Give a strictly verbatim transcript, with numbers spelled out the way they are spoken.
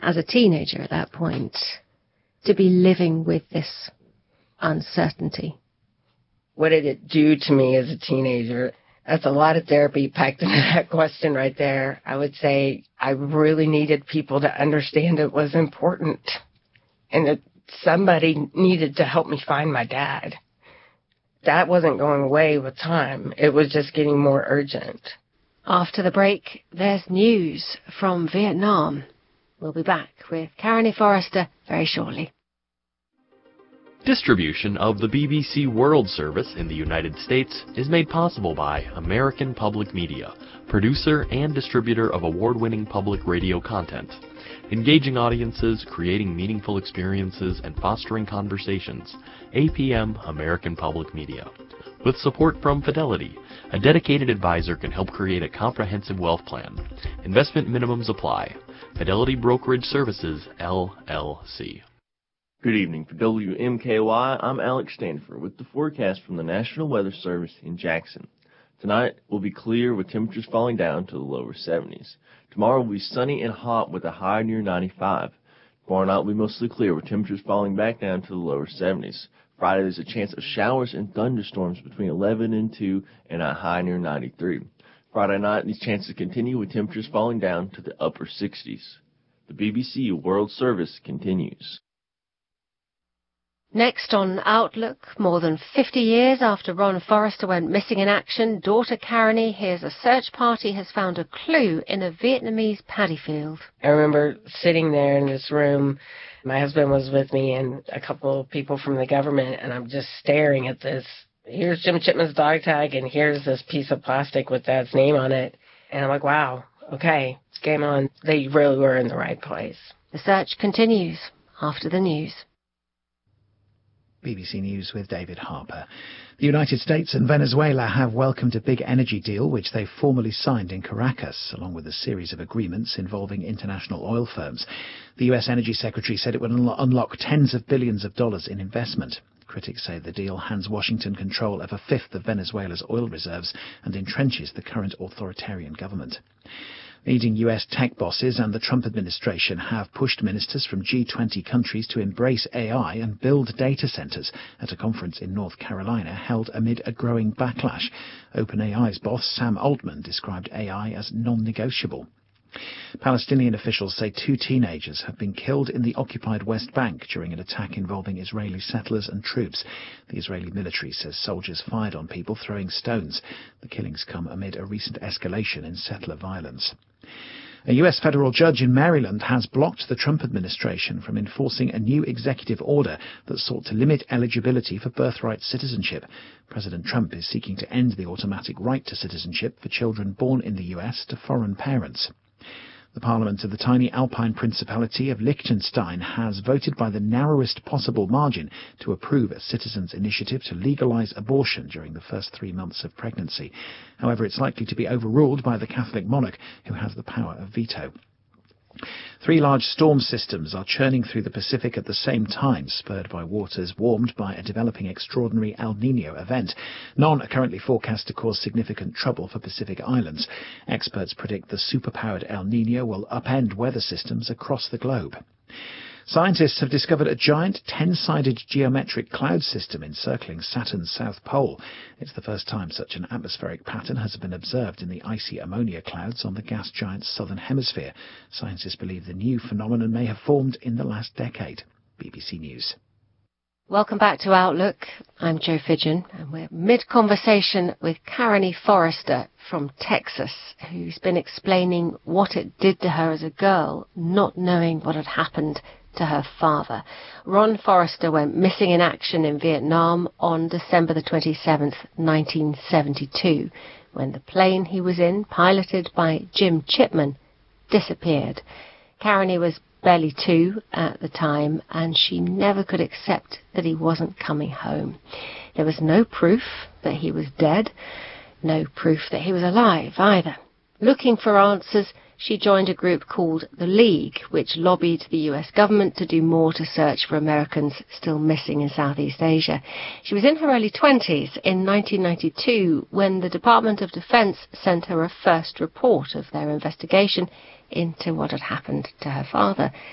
as a teenager at that point, to be living with this uncertainty? What did it do to me as a teenager? That's a lot of therapy packed into that question right there. I would say I really needed people to understand it was important and that somebody needed to help me find my dad. That wasn't going away with time. It was just getting more urgent. After the break, there's news from Vietnam. We'll be back with Karen Forrester very shortly. Distribution of the B B C World Service in the United States is made possible by American Public Media, producer and distributor of award-winning public radio content. Engaging audiences, creating meaningful experiences, and fostering conversations. A P M American Public Media. With support from Fidelity, a dedicated advisor can help create a comprehensive wealth plan. Investment minimums apply. Fidelity Brokerage Services, L L C. Good evening. For W M K Y, I'm Alex Stanford with the forecast from the National Weather Service in Jackson. Tonight will be clear with temperatures falling down to the lower seventies. Tomorrow will be sunny and hot with a high near ninety-five. Tomorrow night will be mostly clear with temperatures falling back down to the lower seventies. Friday there's a chance of showers and thunderstorms between eleven and two and a high near ninety-three. Friday night these chances continue with temperatures falling down to the upper sixties. The B B C World Service continues. Next on Outlook, more than fifty years after Ron Forrester went missing in action, daughter Caranie hears a search party has found a clue in a Vietnamese paddy field. I remember sitting there in this room. My husband was with me and a couple of people from the government, and I'm just staring at this. Here's Jim Chipman's dog tag, and here's this piece of plastic with Dad's name on it. And I'm like, wow, okay, game on. They really were in the right place. The search continues after the news. B B C News with David Harper. The United States and Venezuela have welcomed a big energy deal which they formally signed in Caracas, along with a series of agreements involving international oil firms. The U S Energy Secretary said it would un- unlock tens of billions of dollars in investment. Critics say the deal hands Washington control of a fifth of Venezuela's oil reserves and entrenches the current authoritarian government. Leading U S tech bosses and the Trump administration have pushed ministers from G twenty countries to embrace A I and build data centers at a conference in North Carolina held amid a growing backlash. OpenAI's boss Sam Altman described A I as non-negotiable. Palestinian officials say two teenagers have been killed in the occupied West Bank during an attack involving Israeli settlers and troops. The Israeli military says soldiers fired on people throwing stones. The killings come amid a recent escalation in settler violence. A U S federal judge in Maryland has blocked the Trump administration from enforcing a new executive order that sought to limit eligibility for birthright citizenship. President Trump is seeking to end the automatic right to citizenship for children born in the U S to foreign parents. The Parliament of the tiny Alpine Principality of Liechtenstein has voted by the narrowest possible margin to approve a citizens' initiative to legalise abortion during the first three months of pregnancy. However, it's likely to be overruled by the Catholic monarch, who has the power of veto. Three large storm systems are churning through the Pacific at the same time, spurred by waters warmed by a developing extraordinary El Niño event. None are currently forecast to cause significant trouble for Pacific islands. Experts predict the superpowered El Niño will upend weather systems across the globe. Scientists have discovered a giant ten-sided geometric cloud system encircling Saturn's south pole. It's the first time such an atmospheric pattern has been observed in the icy ammonia clouds on the gas giant's southern hemisphere. Scientists believe the new phenomenon may have formed in the last decade. B B C News. Welcome back to Outlook. I'm Jo Fidgen, and we're mid-conversation with Caranie Forrester from Texas, who's been explaining what it did to her as a girl, not knowing what had happened to her father. Ron Forrester went missing in action in Vietnam on December the twenty-seventh, nineteen seventy-two, when the plane he was in, piloted by Jim Chipman, disappeared. Caranie was barely two at the time, and she never could accept that he wasn't coming home. There was no proof that he was dead, no proof that he was alive either. Looking for answers, she joined a group called The League, which lobbied the U S government to do more to search for Americans still missing in Southeast Asia. She was in her early twenties in nineteen ninety-two when the Department of Defense sent her a first report of their investigation into what had happened to her father.